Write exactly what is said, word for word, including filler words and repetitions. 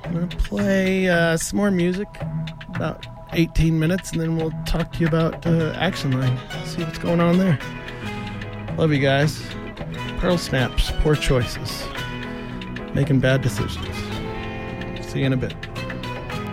I'm going to play uh, some more music, about eighteen minutes, and then we'll talk to you about uh, Action Line, see what's going on there. Love you guys. Pearl snaps, poor choices, making bad decisions. See you in a bit.